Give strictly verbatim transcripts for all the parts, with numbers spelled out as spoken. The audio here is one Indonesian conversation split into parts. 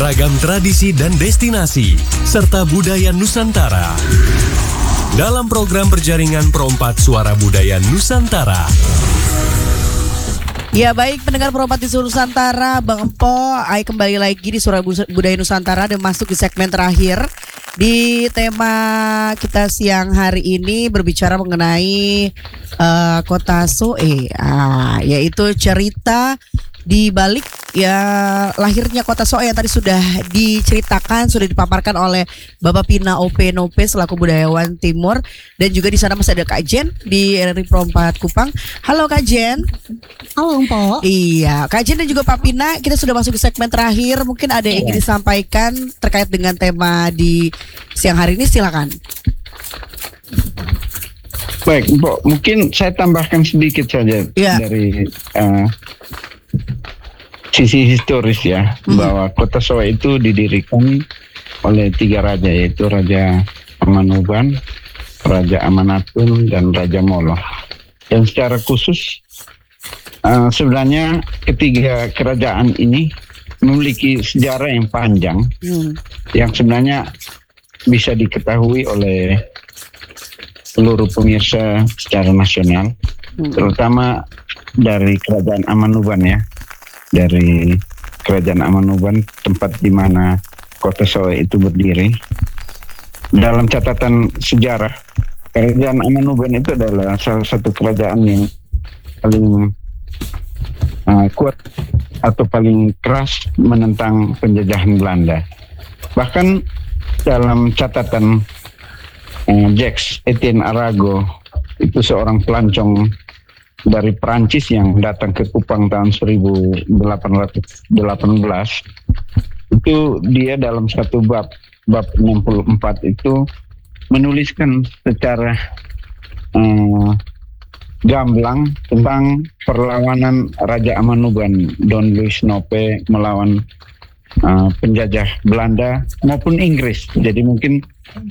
beragam tradisi dan destinasi, serta budaya Nusantara. Dalam program berjaringan Pro empat Suara Budaya Nusantara. Ya baik pendengar Pro empat di seluruh Nusantara, Bang Empo, Ai kembali lagi di Suara Budaya Nusantara dan masuk di segmen terakhir. Di tema kita siang hari ini berbicara mengenai uh, Kota Soe, ah, yaitu cerita di balik ya lahirnya Kota Soe yang tadi sudah diceritakan, sudah dipaparkan oleh Bapak Pina O P Nope selaku budayawan Timur, dan juga di sana masih ada Kak Jen di R R I Pro empat Kupang. Halo Kak Jen. Halo Empo. Iya, Kak Jen dan juga Pak Pina, kita sudah masuk di segmen terakhir. Mungkin ada yang ingin disampaikan terkait dengan tema di siang hari ini, silakan. Baik, Mbok, mungkin saya tambahkan sedikit saja ya. dari uh, sisi historis ya, hmm. bahwa Kota Soe itu didirikan oleh tiga raja, yaitu Raja Amanuban, Raja Amanatun, dan Raja Molo. Dan secara khusus uh, sebenarnya ketiga kerajaan ini memiliki sejarah yang panjang, hmm. yang sebenarnya bisa diketahui oleh seluruh pemirsa secara nasional, hmm. terutama dari Kerajaan Amanuban ya, dari Kerajaan Amanuban, tempat di mana Kota Soe itu berdiri. Dalam catatan sejarah, Kerajaan Amanuban itu adalah salah satu kerajaan yang paling uh, kuat atau paling keras menentang penjajahan Belanda. Bahkan dalam catatan uh, Jacques Etienne Arago, itu seorang pelancong dari Perancis yang datang ke Kupang tahun seribu delapan ratus delapan belas, itu dia dalam satu bab, bab enam puluh empat itu menuliskan secara uh, gamblang tentang perlawanan Raja Amanuban Don Luis Nope melawan uh, penjajah Belanda maupun Inggris. Jadi mungkin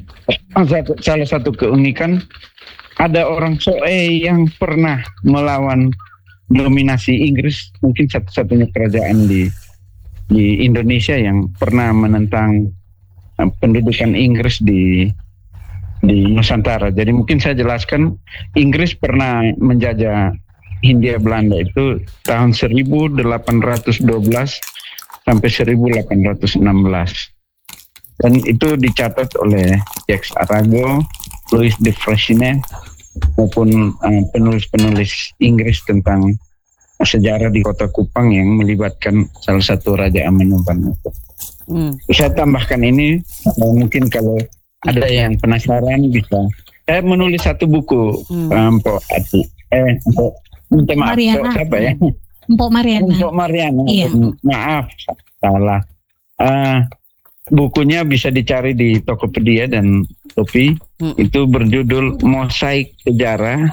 salah satu keunikan, ada orang Soe yang pernah melawan dominasi Inggris, mungkin satu-satunya kerajaan di di Indonesia yang pernah menentang uh, pendudukan Inggris di di Nusantara. Jadi mungkin saya jelaskan, Inggris pernah menjajah Hindia Belanda itu tahun seribu delapan ratus dua belas sampai seribu delapan ratus enam belas. Dan itu dicatat oleh Jacques Arago, Louis de Freycinet, maupun uh, penulis-penulis Inggris tentang sejarah di Kota Kupang yang melibatkan salah satu Raja Amanuban. Hmm. Saya tambahkan ini, uh, mungkin kalau ada yang penasaran bisa. Saya menulis satu buku, hmm. Mpok Ati. Eh, Mpok Mariana. Siapa ya? Mpok Mariana. Mpok Mariana. Iya. Maaf, salah. Uh, bukunya bisa dicari di Tokopedia dan Topi. Hmm. Itu berjudul Mosaik Sejarah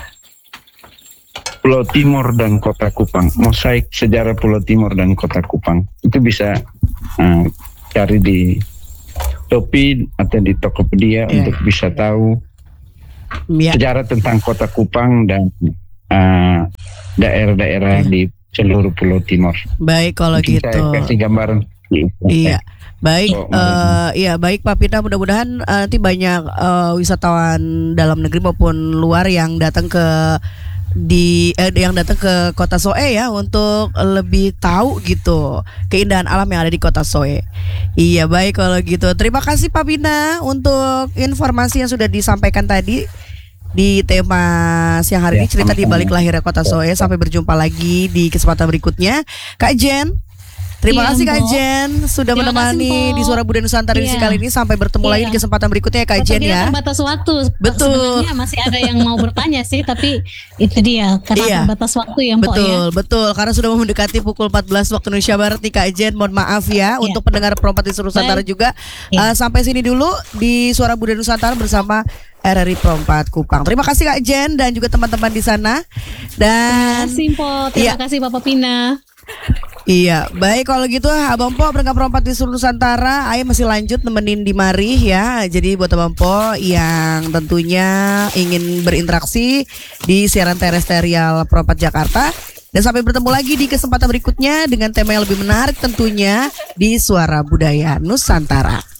Pulau Timur dan Kota Kupang. Mosaik Sejarah Pulau Timur dan Kota Kupang. Itu bisa uh, cari di Topi atau di Tokopedia, yeah. untuk bisa tahu yeah. sejarah tentang Kota Kupang dan uh, daerah-daerah yeah. di seluruh Pulau Timur. Baik kalau mungkin gitu. Saya kasih gambaran. Iya. Baik, oh, uh, ya baik Pak Pina, mudah-mudahan uh, nanti banyak uh, wisatawan dalam negeri maupun luar yang datang ke di eh, yang datang ke Kota Soe ya, untuk lebih tahu gitu keindahan alam yang ada di Kota Soe. Iya baik kalau gitu. Terima kasih Pak Pina untuk informasi yang sudah disampaikan tadi di tema siang hari ya, ini, cerita di balik lahirnya Kota Soe. Sampai berjumpa lagi di kesempatan berikutnya. Kak Jen, terima iya, kasih Kak Jen sudah terima menemani kasih, di Suara Budaya Nusantara iya. kali ini. Sampai bertemu iya. lagi di kesempatan berikutnya ya Kak Jen ya. Terbatas waktu. Betul. Sebenarnya masih ada yang mau bertanya sih, tapi itu dia karena iya. terbatas waktu ya Mpok betul, ya. Betul, karena sudah mendekati pukul empat belas waktu Indonesia Barat nih Kak Jen. Mohon maaf ya iya. untuk pendengar Pro empat di seluruh Nusantara juga. Iya. Uh, sampai sini dulu di Suara Budaya Nusantara bersama R R I Pro empat Kupang. Terima kasih Kak Jen dan juga teman-teman di sana. Dan terima kasih Mpok. Terima iya. kasih Bapak Pina. Iya, baik kalau gitu Abang Po pendengar Pro empat di seluruh Nusantara, Ayo masih lanjut nemenin di mari ya. Jadi buat Abang Po yang tentunya ingin berinteraksi di siaran terestrial Pro empat Jakarta, Dan sampai bertemu lagi di kesempatan berikutnya dengan tema yang lebih menarik tentunya di Suara Budaya Nusantara.